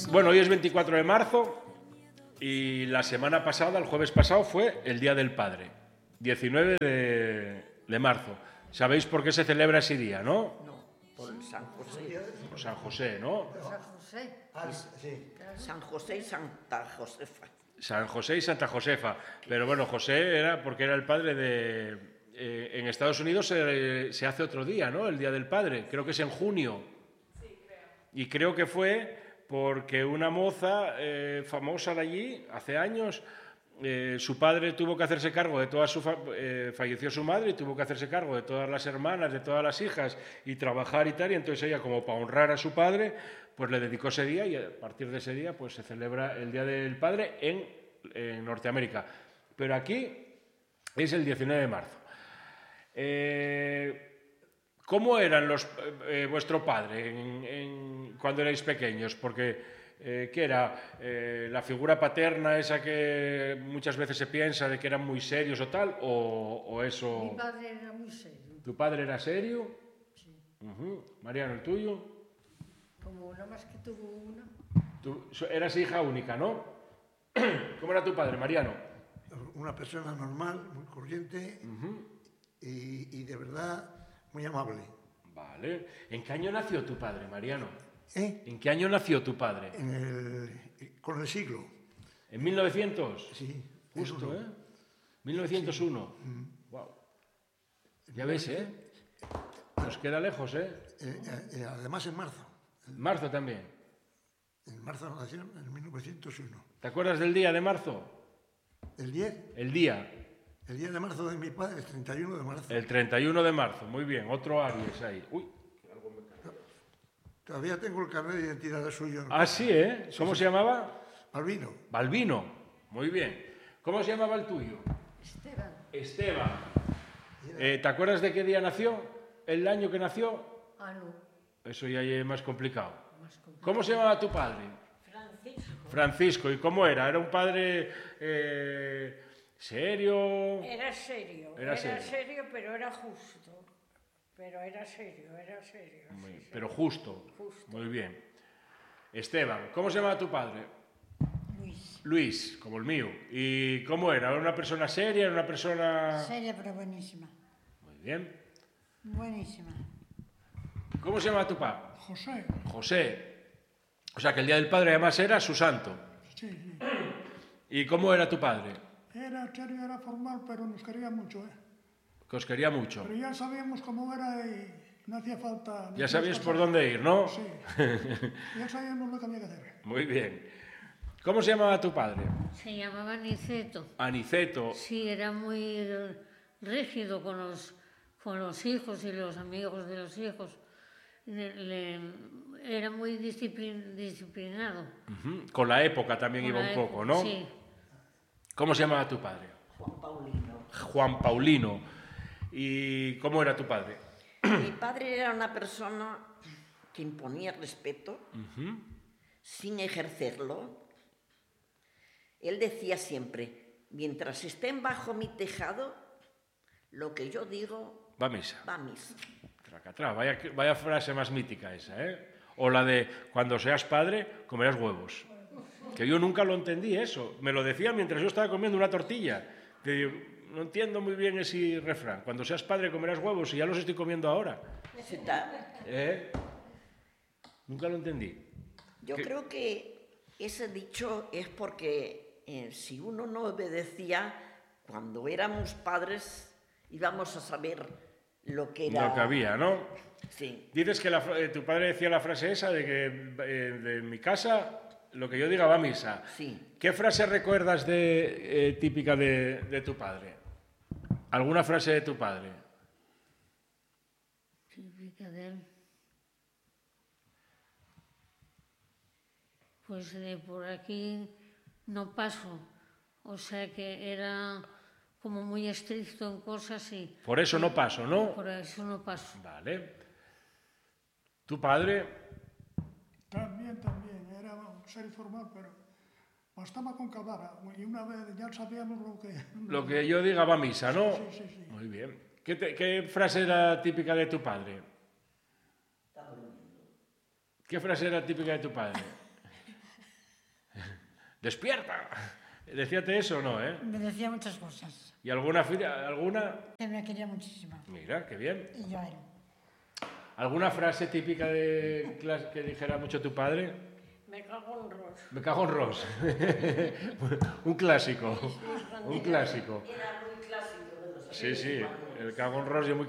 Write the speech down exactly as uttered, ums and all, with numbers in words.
Bueno, hoy es veinticuatro de marzo y la semana pasada, el jueves pasado, fue el Día del Padre, diecinueve de, de marzo. ¿Sabéis por qué se celebra ese día, no? No, por San José. Por San José, ¿no? San José. Ah, sí. San José y Santa Josefa. San José y Santa Josefa. Pero bueno, José era porque era el padre de... Eh, en Estados Unidos se, se hace otro día, ¿no? El Día del Padre. Creo que es en junio. Sí, creo. Y creo que fue porque una moza eh, famosa de allí, hace años, eh, su padre tuvo que hacerse cargo de toda su... Fa eh, falleció su madre y tuvo que hacerse cargo de todas las hermanas, de todas las hijas y trabajar y tal. Y entonces ella, como para honrar a su padre, pues le dedicó ese día y a partir de ese día pues se celebra el Día del Padre en, en Norteamérica. Pero aquí es el diecinueve de marzo. Eh, ¿Cómo eran los, eh, vuestro padre en, en, cuando erais pequeños? Porque, eh, ¿qué era? Eh, ¿La figura paterna esa que muchas veces se piensa de que eran muy serios o tal? ¿O, o eso...? Mi padre era muy serio. ¿Tu padre era serio? Sí. Uh-huh. Mariano, ¿el tuyo? Como nada más que tuvo una. Tú eras hija única, ¿no? ¿Cómo era tu padre, Mariano? Una persona normal, muy corriente uh-huh. y, y de verdad muy amable. Vale. ¿En qué año nació tu padre, Mariano? ¿Eh? ¿En qué año nació tu padre? En el, con el siglo. ¿En mil novecientos? Sí. Justo, ¿eh? mil novecientos uno. Sí. Mm. Wow. Ya ves, ¿eh? Nos queda lejos, ¿eh? eh, eh además en marzo. Marzo también. En marzo nació en mil novecientos uno. ¿Te acuerdas del día de marzo? ¿El diez? El día. El día de marzo de mi padre, el treinta y uno de marzo. El treinta y uno de marzo, muy bien. Otro Aries ahí. Uy, algo me cae. Todavía tengo el carnet de identidad suyo. Ah, sí, ¿eh? ¿Cómo sí, se sí. llamaba? Balbino. Balbino, muy bien. ¿Cómo se llamaba el tuyo? Esteban. Esteban. Eh, ¿Te acuerdas de qué día nació? ¿El año que nació? Ah, no. Eso ya es más complicado. Más complicado. ¿Cómo se llamaba tu padre? Francisco. Francisco. ¿Y cómo era? ¿Era un padre eh, serio? Era serio. Era, era serio. serio, pero era justo. Pero era serio, era serio. Muy, sí, pero sí. justo. Justo. Muy bien. Esteban, ¿cómo se llamaba tu padre? Luis. Luis, como el mío. ¿Y cómo era? ¿Era una persona seria? ¿Era una persona...? Seria, pero buenísima. Muy bien. Buenísima. ¿Cómo se llama tu papá? José. José. O sea, que el Día del Padre además era su santo. Sí, sí. ¿Y cómo era tu padre? Era serio, era formal, pero nos quería mucho, ¿eh? Que os quería mucho. Pero ya sabíamos cómo era y no hacía falta... Ya sabías por dónde ir, ¿no? Sí. Ya sabíamos lo que había que hacer. Muy bien. ¿Cómo se llamaba tu padre? Se llamaba Aniceto. Aniceto. Sí, era muy rígido con los, con los hijos y los amigos de los hijos. Le, le, era muy disciplin, disciplinado. Uh-huh. Con la época también con iba un época, poco, ¿no? Sí. ¿Cómo se llamaba tu padre? Juan Paulino. Juan Paulino. ¿Y cómo era tu padre? Mi padre era una persona que imponía respeto uh-huh. sin ejercerlo. Él decía siempre, mientras estén bajo mi tejado, lo que yo digo va a misa. Va a misa. Tracatrá, vaya, vaya frase más mítica esa, ¿eh? O la de, cuando seas padre, comerás huevos. Que yo nunca lo entendí eso. Me lo decía mientras yo estaba comiendo una tortilla. Que digo, no entiendo muy bien ese refrán. Cuando seas padre, comerás huevos y ya los estoy comiendo ahora. ¿Eh? Nunca lo entendí. Yo ¿Qué? Creo que ese dicho es porque eh, si uno no obedecía, cuando éramos padres íbamos a saber lo que era... Lo que había, ¿no? Sí. Dices que la, eh, tu padre decía la frase esa de que eh, de mi casa lo que yo diga va a misa. Sí. ¿Qué frase recuerdas de, eh, típica de, de tu padre? ¿Alguna frase de tu padre? Típica de él. Pues de por aquí no paso. O sea que era como muy estricto en cosas y... Por eso no paso, ¿no? Por eso no paso. Vale. ¿Tu padre? También, también. Era un ser formal, pero bastaba con cabara. Y una vez ya sabíamos lo que... Lo que yo diga va a misa, ¿no? Sí, sí, sí. Muy bien. ¿Qué, te, qué frase era típica de tu padre? ¿Qué frase era típica de tu padre? ¡Despierta! Decíate eso o no, ¿eh? Me decía muchas cosas. ¿Y alguna, fi- alguna? Que me quería muchísimo. Mira, qué bien. Y yo a él. ¿Alguna frase típica de clas- que dijera mucho tu padre? Me cago en Ross. Me cago en Ross. Un clásico. Un clásico. Era muy clásico de los Sí, sí, el cago en Ross es muy